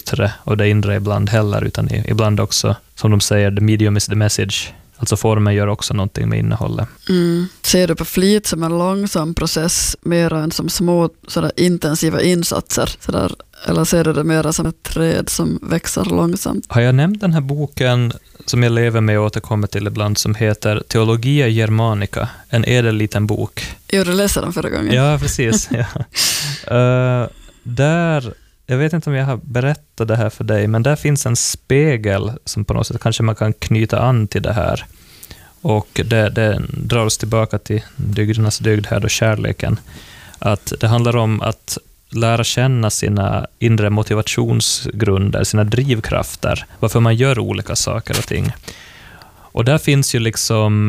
yttre och det inre ibland heller, utan ibland också, som de säger, the medium is the message. Alltså formen gör också någonting med innehållet. Ser du på flit som en långsam process mer än som små sådär intensiva insatser? Sådär, eller ser du det mer som ett träd som växer långsamt? Har jag nämnt den här boken som jag lever med och återkommer till ibland, som heter Theologia Germanica, en ädel liten bok? Jo, du läste den förra gången. Ja, precis. Ja. Där, jag vet inte om jag har berättat det här för dig, men där finns en spegel som på något sätt kanske man kan knyta an till det här. Och det drar oss tillbaka till dygdernas dygd här, då kärleken. Att det handlar om att lära känna sina inre motivationsgrunder, sina drivkrafter, varför man gör olika saker och ting. Och där finns ju liksom,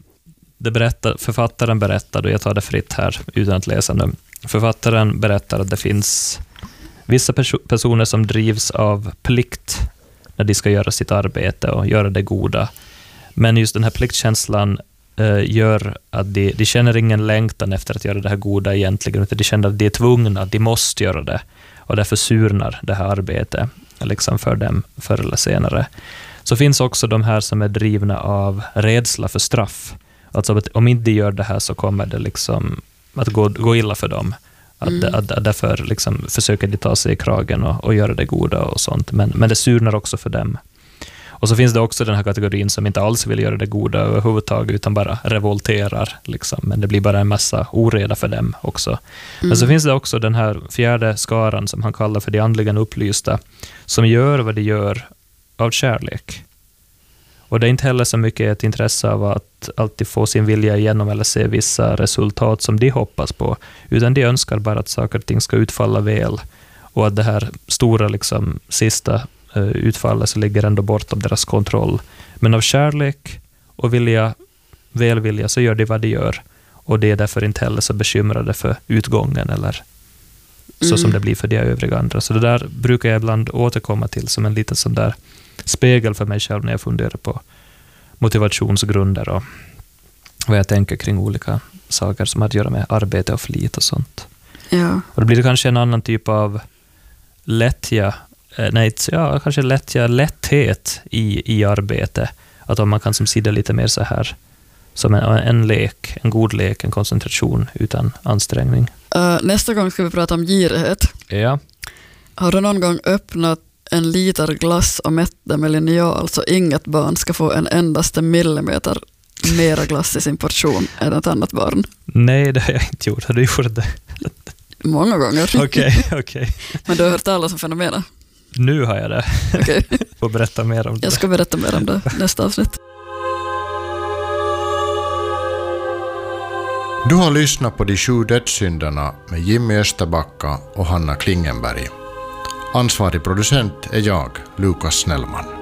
författaren berättar, och jag tar det fritt här utan att läsa nu. Författaren berättar att det finns vissa personer som drivs av plikt när de ska göra sitt arbete och göra det goda. Men just den här pliktkänslan gör att de känner ingen längtan efter att göra det här goda egentligen, utan de känner att de är tvungna, de måste göra det. Och därför surnar det här arbetet liksom för dem förr eller senare. Så finns också de här som är drivna av rädsla för straff. Alltså att om inte de gör det här så kommer det liksom att gå illa för dem. Att därför liksom försöker de ta sig i kragen och göra det goda och sånt. Men det surnar också för dem. Och så finns det också den här kategorin som inte alls vill göra det goda överhuvudtaget, utan bara revolterar. Liksom. Men det blir bara en massa oreda för dem också. Men så finns det också den här fjärde skaran som han kallar för de andligen upplysta, som gör vad de gör av kärlek. Och det är inte heller så mycket ett intresse av att alltid få sin vilja igenom eller se vissa resultat som de hoppas på, utan de önskar bara att saker och ting ska utfalla väl, och att det här stora liksom, sista utfallet så ligger ändå bortom deras kontroll. Men av kärlek och välvilja så gör de vad de gör, och det är därför inte heller så bekymrade för utgången eller så som det blir för de övriga andra. Så det där brukar jag ibland återkomma till som en liten sån där spegel för mig själv när jag funderar på motivationsgrunder och vad jag tänker kring olika saker som har att göra med arbete och flit och sånt. Ja. Och det blir kanske en annan typ av lätthet i arbete. Att om man kan som sida lite mer så här som en lek, en god lek, en koncentration utan ansträngning. Nästa gång ska vi prata om girighet. Ja. Har du någon gång öppnat en liter glass och mätt det med linjal så inget barn ska få en endaste millimeter mera glass i sin portion än ett annat barn? Nej, det har jag inte gjort. Har du gjort det? Många gånger. Okej. Men du har hört talas om fenomenet? Nu har jag det. Okej. Får berätta mer om det. Jag ska berätta mer om det nästa avsnitt. Du har lyssnat på De 7 dödssynderna med Jimmy Österbacka och Hanna Klingenberg. Ansvarig producent är jag, Lukas Snellman.